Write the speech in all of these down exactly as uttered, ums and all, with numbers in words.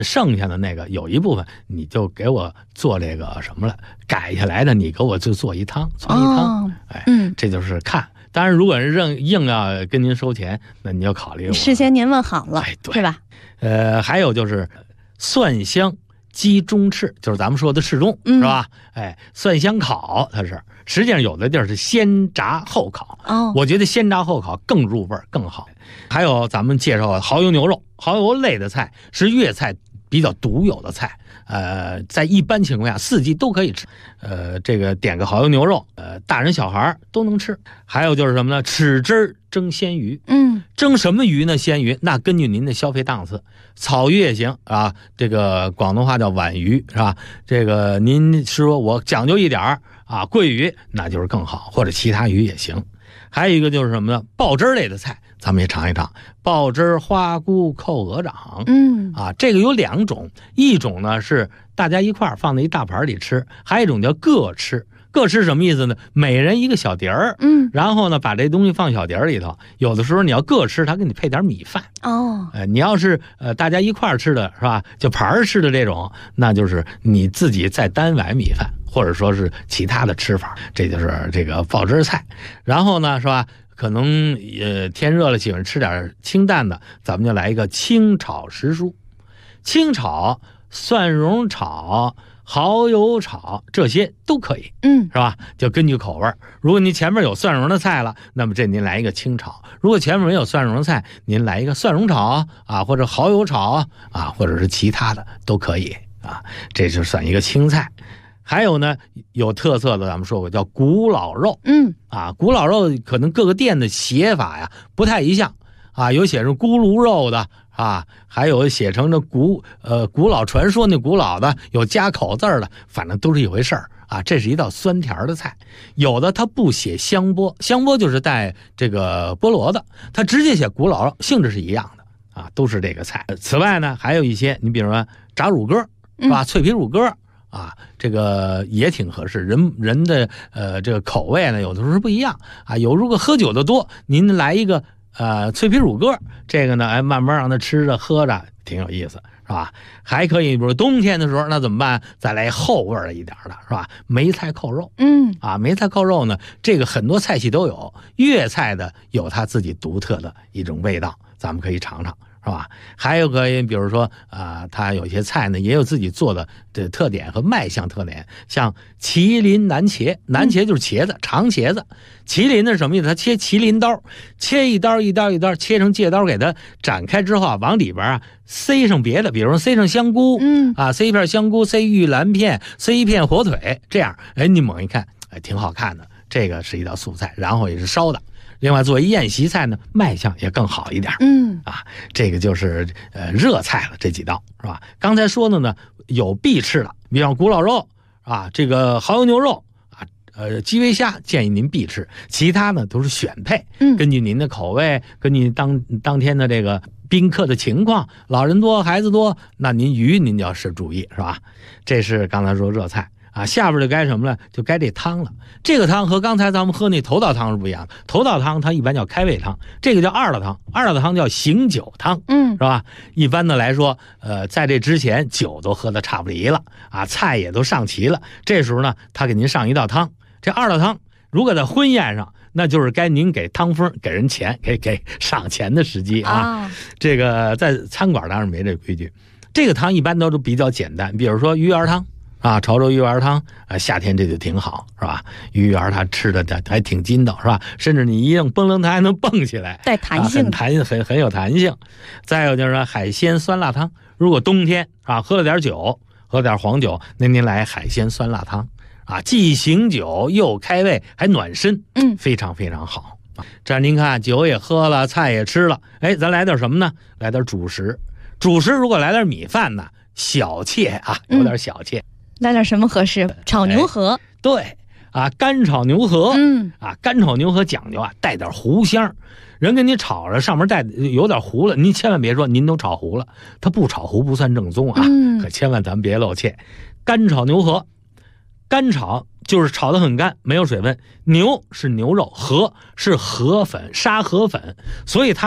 剩下的那个有一部分你就给我做这个什么了，改下来的你给我就做一汤，做一汤，哦、哎，嗯，这就是看。当然，如果是硬硬要跟您收钱，那你要考虑我事先您问好了，哎，对，是吧？ 呃，还有就是蒜香鸡中翅，就是咱们说的翅中，嗯、是吧？哎，蒜香烤它是，实际上有的地儿是先炸后烤，哦，我觉得先炸后烤更入味更好。还有咱们介绍的蚝油牛肉，蚝油类的菜是粤菜比较独有的菜。呃，在一般情况下，四季都可以吃。呃，这个点个蚝油牛肉，呃，大人小孩都能吃。还有就是什么呢？豉汁蒸鲜鱼。嗯，蒸什么鱼呢？鲜鱼那根据您的消费档次，草鱼也行啊。这个广东话叫皖鱼是吧？这个您说我讲究一点啊，桂鱼那就是更好，或者其他鱼也行。还有一个就是什么呢？爆汁类的菜，咱们也尝一尝。爆汁花菇扣鹅掌，嗯啊，这个有两种，一种呢是大家一块儿放在一大盘里吃，还有一种叫各吃。各吃什么意思呢？每人一个小碟儿，嗯，然后呢把这东西放小碟儿里头。有的时候你要各吃，他给你配点米饭。哦，呃，你要是呃大家一块儿吃的是吧？就盘儿吃的这种，那就是你自己再单碗米饭。或者说是其他的吃法，这就是这个爆汁菜。然后呢，是吧？可能呃天热了，喜欢吃点清淡的，咱们就来一个清炒时蔬。清炒、蒜蓉炒、蚝油炒，这些都可以，嗯，是吧？就根据口味。如果您前面有蒜蓉的菜了，那么这您来一个清炒；如果前面没有蒜蓉的菜，您来一个蒜蓉炒啊，或者蚝油炒啊，或者是其他的都可以啊。这就算一个清菜。还有呢，有特色的，咱们说过叫古老肉，嗯啊，古老肉可能各个店的写法呀不太一样啊，有写成咕噜肉的啊，还有写成这古呃古老传说那古老的，有加口字的，反正都是一回事儿啊。这是一道酸甜的菜，有的它不写香饽，香饽就是带这个菠萝的，它直接写古老肉，性质是一样的啊，都是这个菜。此外呢，还有一些，你比如说炸乳鸽，是吧？脆皮乳鸽。啊，这个也挺合适，人人的呃这个口味呢，有的时候是不一样啊。有如果喝酒的多，您来一个呃脆皮乳鸽，这个呢，哎，慢慢让他吃着喝着，挺有意思，是吧？还可以，比如冬天的时候，那怎么办？再来厚味儿一点的，是吧？梅菜扣肉，嗯，啊，梅菜扣肉呢，这个很多菜系都有，粤菜的有它自己独特的一种味道，咱们可以尝尝。是吧？还有个，比如说啊、呃，它有些菜呢也有自己做的的特点和卖相特点，像麒麟南茄，南茄就是茄子，长茄子。麒麟是什么意思？它切麒麟刀，切一刀一刀一刀，切成戒刀，给它展开之后啊，往里边啊塞上别的，比如说塞上香菇，嗯啊，塞一片香菇，塞玉兰片，塞一片火腿，这样，哎，你猛一看，哎，挺好看的。这个是一道素菜，然后也是烧的。另外，作为宴席菜呢，卖相也更好一点。嗯啊，这个就是呃热菜了，这几道是吧？刚才说的呢，有必吃的，比方古老肉啊，这个蚝油牛肉啊，呃基围虾，建议您必吃。其他呢都是选配，嗯，根据您的口味，根据当当天的这个宾客的情况，老人多孩子多，那您鱼您就要是注意，是吧？这是刚才说热菜。啊，下边就该什么了？就该这汤了。这个汤和刚才咱们喝那头道汤是不一样的。头道汤它一般叫开胃汤，这个叫二道汤。二道汤叫醒酒汤，嗯，是吧？一般的来说，呃，在这之前酒都喝得差不离了啊，菜也都上齐了。这时候呢，他给您上一道汤。这二道汤如果在婚宴上，那就是该您给汤风给人钱，给给赏钱的时机啊。哦、这个在餐馆当然没这规矩。这个汤一般都是比较简单，比如说鱼圆汤。啊，潮州鱼丸汤啊，夏天这就挺好，是吧？鱼圆它吃的还挺筋道，是吧？甚至你一扔蹦楞，它还能蹦起来， 带弹性， 啊、很弹很很有弹性。再有就是说海鲜酸辣汤，如果冬天啊喝了点酒，喝点黄酒，那您来海鲜酸辣汤啊，既醒酒又开胃，还暖身，嗯，非常非常好。这样您看，酒也喝了，菜也吃了，哎，咱来点什么呢？来点主食。主食如果来点米饭呢，小切啊，有点小切。嗯， 来点什么合适？炒牛河， 哎、对啊，干炒牛河，嗯啊，干炒牛河讲究啊，带点糊香。人给你炒着，上面带有点糊了，您千万别说您都炒糊了，它不炒糊不算正宗啊，嗯、可千万咱们别露怯。干炒牛河，干炒就是炒得很干，没有水分。牛是牛肉，河是河粉，沙河粉，所以它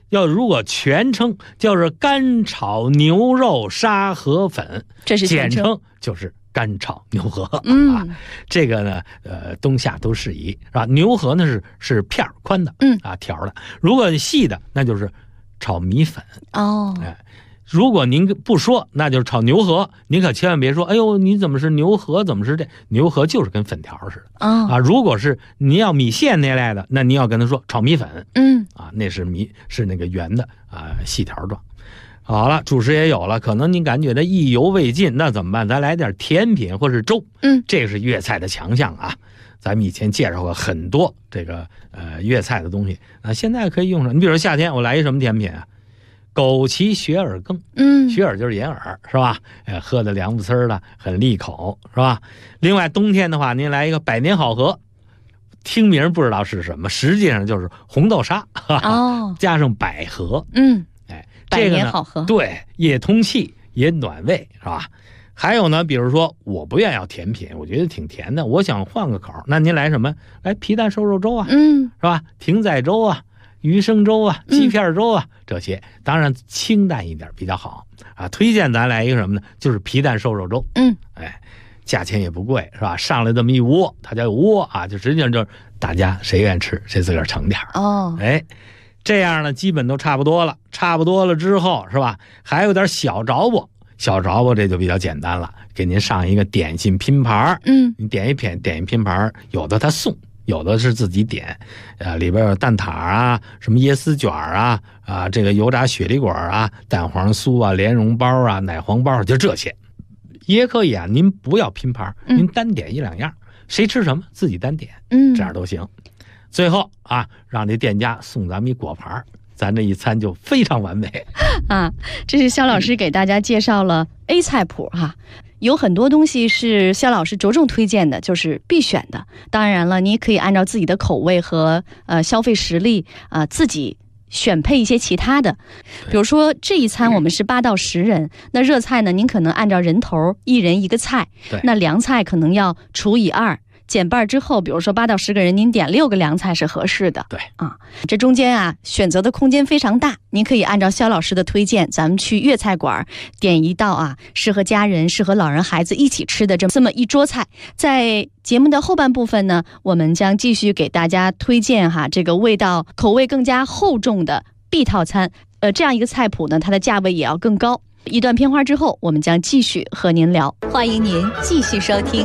要如果全称就是干炒牛肉沙河粉， 这是简称就是干炒牛河。 嗯、 啊，这个呢，呃，冬夏都适宜，是吧？牛河呢是是片宽的， 嗯啊条的，如果细的那就是炒米粉。 哦， 哎。如果您不说，那就是炒牛河，您可千万别说，哎呦，你怎么是牛河？怎么是这牛河？就是跟粉条似的、 哦、 啊。如果是您要米线那类的，那您要跟他说炒米粉， 嗯啊，那是米是那个圆的啊，细条状。好了，主食也有了，可能您感觉这意犹未尽，那怎么办？咱来点甜品或是粥， 嗯， 这是粤菜的强项啊。咱们以前介绍过很多这个呃粤菜的东西啊，现在可以用上。你比如说夏天，我来一什么甜品啊？枸杞雪耳羹， 嗯， 雪耳就是银耳，是吧？哎，喝的凉不呲的，很利口，是吧？另外，冬天的话，您来一个百年好合，听名不知道是什么，实际上就是红豆沙， 哦， 加上百合， 嗯， 哎， 百年好合， 这个呢，对，也通气，也暖胃，是吧？还有呢，比如说我不愿意要甜品，我觉得挺甜的，我想换个口，那您来什么？来皮蛋瘦肉粥啊， 嗯， 是吧？艇仔粥啊。鱼生粥啊，鸡片粥啊、嗯，这些当然清淡一点比较好啊。推荐咱来一个什么呢？就是皮蛋瘦肉粥。 嗯， 哎，价钱也不贵，是吧？上来这么一窝，它叫窝啊，就实际上就是大家谁愿意吃，谁自个儿盛点哦。 哎，这样呢，基本都差不多了。差不多了之后，是吧？还有点小着不，小着不这就比较简单了，给您上一个点心拼盘。 嗯， 你点一片点心拼盘，有的他送。有的是自己点，呃，里边有蛋挞啊，什么椰丝卷啊，啊，这个油炸雪梨果啊，蛋黄酥啊，莲蓉包啊，奶黄包，就这些，也可以啊。您不要拼盘，您单点一两样，嗯、谁吃什么自己单点， 嗯， 这样都行。最后啊，让这店家送咱们一果盘，咱这一餐就非常完美啊。这是肖老师给大家介绍了 A 菜谱哈、啊。有很多东西是肖老师着重推荐的，就是必选的。当然了，你可以按照自己的口味和呃消费实力啊、呃，自己选配一些其他的。比如说这一餐我们是八到十人，那热菜呢，您可能按照人头一人一个菜，那凉菜可能要除以二。减半之后，比如说八到十个人，您点六个凉菜是合适的。 对啊，这中间啊选择的空间非常大，您可以按照肖老师的推荐，咱们去粤菜馆点一道啊适合家人、适合老人、孩子一起吃的这么一桌菜。在节目的后半部分呢，我们将继续给大家推荐哈这个味道口味更加厚重的 B 套餐。呃，这样一个菜谱呢，它的价位也要更高。一段片花之后，我们将继续和您聊。欢迎您继续收听。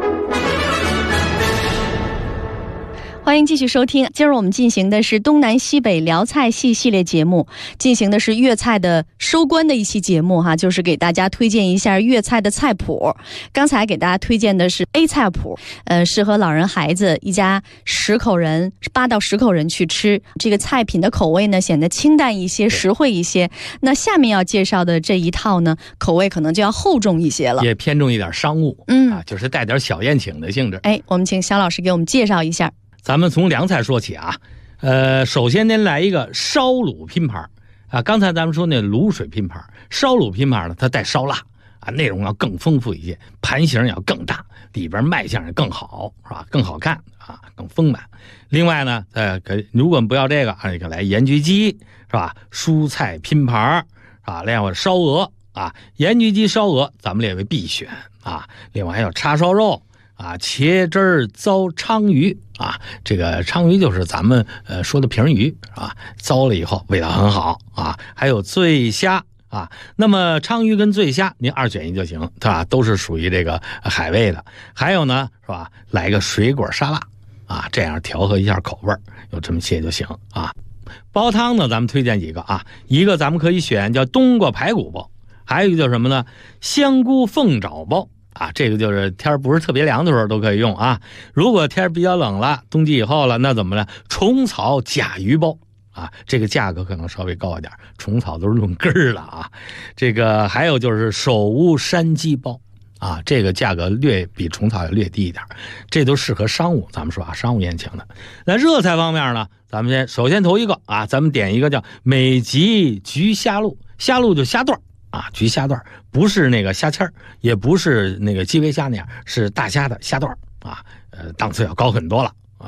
欢迎继续收听，今儿我们进行的是东南西北辽菜系系列节目，进行的是粤菜的收官的一期节目哈，就是给大家推荐一下粤菜的菜谱。刚才给大家推荐的是 A 菜谱，呃，适合老人孩子一家十口人八到十口人去吃。这个菜品的口味呢显得清淡一些，实惠一些。那下面要介绍的这一套呢，口味可能就要厚重一些了， 也偏重一点商务， 嗯啊，就是带点小宴请的性质。 哎，我们请肖老师给我们介绍一下。 咱们从凉菜说起啊，呃，首先您来一个烧卤拼盘啊。刚才咱们说那卤水拼盘，烧卤拼盘呢，它带烧腊啊，内容要更丰富一些，盘形要更大，里边卖相也更好，是吧？更好看啊，更丰满。另外呢，呃，可如果不要这个，还可以来盐焗鸡，是吧？蔬菜拼盘啊，另外烧鹅啊，盐焗鸡、烧鹅咱们列为必选啊。另外还有叉烧肉。啊，茄汁儿糟鲳鱼啊，这个鲳鱼就是咱们呃说的平鱼啊，糟了以后味道很好啊。还有醉虾啊，那么鲳鱼跟醉虾您二选一就行，对吧？都是属于这个海味的。还有呢，是吧？来个水果沙拉啊，这样调和一下口味，有这么些就行啊。煲汤呢，咱们推荐几个啊，一个咱们可以选叫冬瓜排骨煲，还有一个叫什么呢？香菇凤爪煲。啊，这个就是天不是特别凉的时候都可以用啊。如果天比较冷了，冬季以后了，那怎么呢？虫草甲鱼煲啊，这个价格可能稍微高一点，虫草都是论根儿了啊。这个还有就是手乌山鸡煲啊，这个价格略比虫草也略低一点，这都适合商务。咱们说啊，商务宴请的。那热菜方面呢，咱们先首先头一个啊，咱们点一个叫美吉焗虾露，虾露就虾段啊，焗虾段不是那个虾签儿，也不是那个基围虾那样，是大虾的虾段啊，呃，档次要高很多了啊。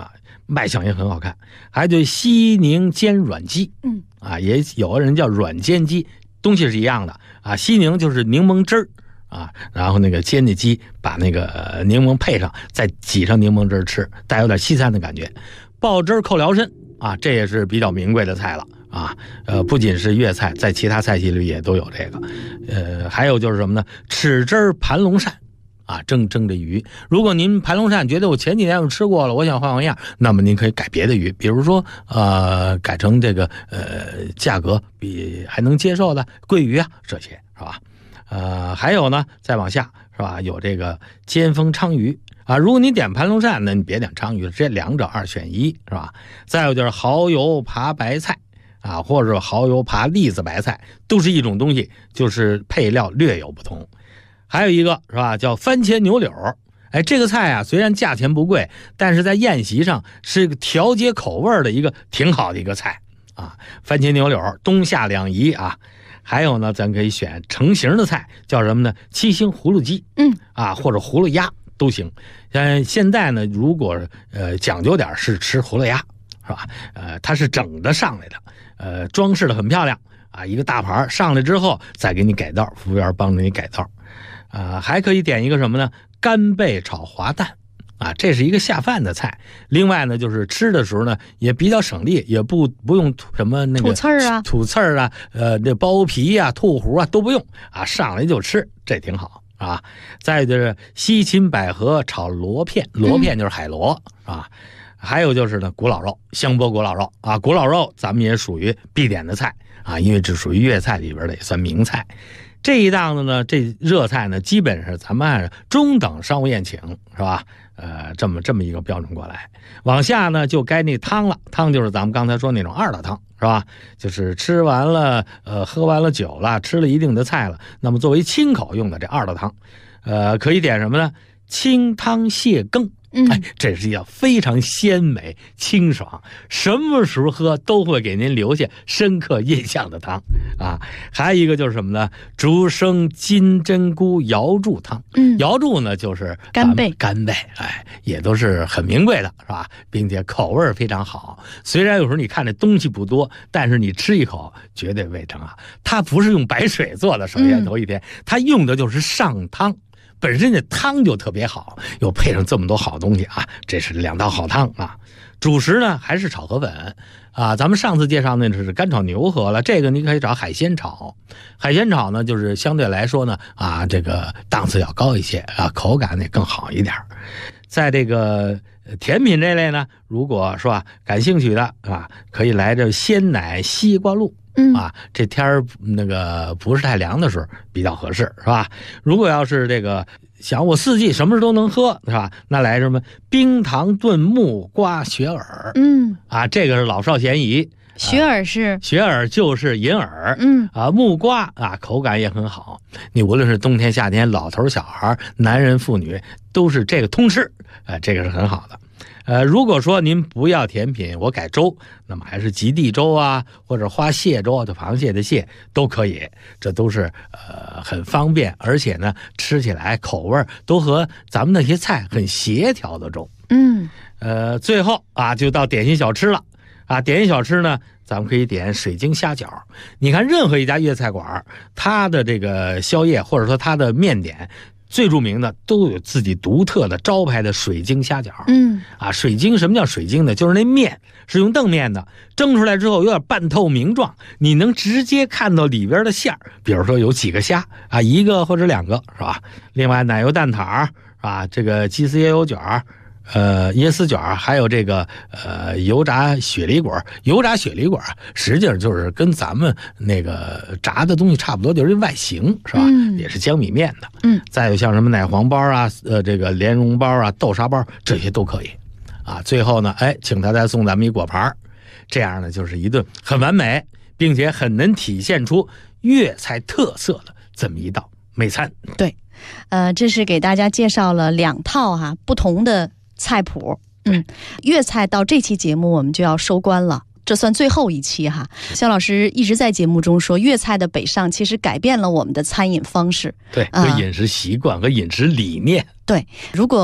卖相也很好看。还有就是西宁煎软鸡， 嗯啊，也有的人叫软煎鸡，东西是一样的啊。西宁就是柠檬汁儿啊，然后那个煎的鸡把那个柠檬配上，再挤上柠檬汁吃，带有点西餐的感觉。爆汁扣辽参啊，这也是比较名贵的菜了啊。呃，不仅是粤菜，在其他菜系里也都有这个。呃，还有就是什么呢？豉汁盘龙鳝。啊，蒸蒸的鱼。如果您盘龙鳝觉得我前几年我吃过了，我想换换样，那么您可以改别的鱼，比如说呃，改成这个呃价格比还能接受的桂鱼啊，这些是吧？呃，还有呢，再往下是吧？有这个尖峰鲳鱼啊。如果你点盘龙鳝，那你别点鲳鱼了，这两者二选一是吧？再有就是蚝油扒白菜啊，或者蚝油扒栗子白菜，都是一种东西，就是配料略有不同。还有一个是吧，叫番茄牛柳。哎，这个菜啊，虽然价钱不贵，但是在宴席上是个调节口味的一个挺好的一个菜啊。番茄牛柳，冬夏两宜啊。还有呢，咱可以选成型的菜，叫什么呢？七星葫芦鸡， 嗯啊，或者葫芦鸭都行。嗯，现在呢，如果呃讲究点是吃葫芦鸭，是吧？呃，它是整的上来的，呃，装饰的很漂亮啊，一个大盘上来之后再给你改道，服务员帮着你改道。啊、呃，还可以点一个什么呢？干贝炒滑蛋，啊，这是一个下饭的菜。另外呢，就是吃的时候呢，也比较省力，也不不用什么那个吐刺儿啊、 吐刺儿啊，呃，那剥皮啊、吐核啊都不用啊，上来就吃，这挺好啊。再就是西芹百合炒螺片，螺片就是海螺、嗯、啊。还有就是呢，古老肉，香饽古老肉啊，古老肉咱们也属于必点的菜啊，因为这属于粤菜里边的，也算名菜。这一档的呢，这热菜呢，基本是咱们按中等商务宴请，是吧？呃，这么这么一个标准过来。往下呢，就该那汤了，汤就是咱们刚才说那种二大汤，是吧？就是吃完了，呃，喝完了酒了，吃了一定的菜了，那么作为清口用的这二大汤，呃，可以点什么呢？清汤蟹羹。哎，这是一样非常鲜美清爽，什么时候喝都会给您留下深刻印象的汤啊。还有一个就是什么呢？竹升金针菇瑶柱汤。嗯，瑶柱呢就是干贝， 干贝，哎，也都是很名贵的，是吧？并且口味非常好。虽然有时候你看这东西不多，但是你吃一口绝对味成啊。它不是用白水做的，首先头一天，它用的就是上汤。本身这汤就特别好，又配上这么多好东西啊，这是两道好汤啊。主食呢还是炒河粉啊，咱们上次介绍那是干炒牛河了，这个你可以找海鲜炒。海鲜炒呢，就是相对来说呢啊，这个档次要高一些啊，口感也更好一点。在这个甜品这类呢，如果是吧感兴趣的啊，可以来这鲜奶西瓜露。嗯啊，这天儿那个不是太凉的时候比较合适，是吧？如果要是这个想我四季什么时候都能喝，是吧？那来什么冰糖炖木瓜雪耳，嗯啊，这个是老少咸宜。 雪耳是、 啊、雪耳就是银耳， 嗯啊，木瓜啊，口感也很好。你无论是冬天夏天，老头小孩、男人妇女都是这个通吃，啊，这个是很好的。呃，如果说您不要甜品，我改粥，那么还是极地粥啊，或者花蟹粥，就螃蟹的蟹都可以，这都是呃很方便，而且呢吃起来口味都和咱们那些菜很协调的粥。 嗯， 呃，最后啊就到点心小吃了啊，点心小吃呢，咱们可以点水晶虾饺。你看任何一家粤菜馆，它的这个宵夜或者说它的面点。最著名的都有自己独特的招牌的水晶虾饺。嗯啊，水晶什么叫水晶呢？就是那面是用澄面的，蒸出来之后有点半透明状，你能直接看到里边的馅儿。比如说有几个虾啊，一个或者两个，是吧？另外奶油蛋挞啊，这个鸡丝椰油卷呃，椰丝卷还有这个呃油炸雪梨果，油炸雪梨果实际上就是跟咱们那个炸的东西差不多，就是外形是吧？嗯、也是江米面的。嗯，再有像什么奶黄包啊，呃，这个莲蓉包啊，豆沙包这些都可以。啊，最后呢，哎，请他再送咱们一果盘，这样呢就是一顿很完美，并且很能体现出粤菜特色的这么一道美餐。 对，呃，这是给大家介绍了两套哈不同的。菜谱，嗯，粤菜到这期节目我们就要收官了，这算最后一期哈。肖老师一直在节目中说，粤菜的北上其实改变了我们的餐饮方式， 对，和饮食习惯、呃、和饮食理念。 对，如果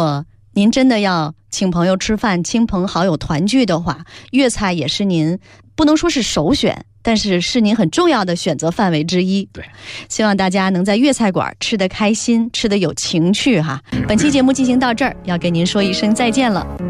您真的要请朋友吃饭，亲朋好友团聚的话，粤菜也是您不能说是首选，但是是您很重要的选择范围之一。 对， 希望大家能在粤菜馆吃得开心，吃得有情趣哈。本期节目进行到这儿，要跟您说一声再见了。